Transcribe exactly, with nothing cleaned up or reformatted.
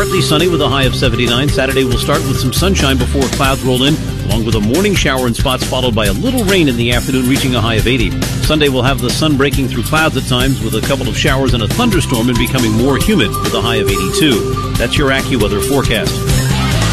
partly sunny with a high of seventy-nine. Saturday will start with some sunshine before clouds roll in, along with a morning shower in spots followed by a little rain in the afternoon, reaching a high of eighty. Sunday will have the sun breaking through clouds at times with a couple of showers and a thunderstorm and becoming more humid with a high of eighty-two. That's your AccuWeather forecast.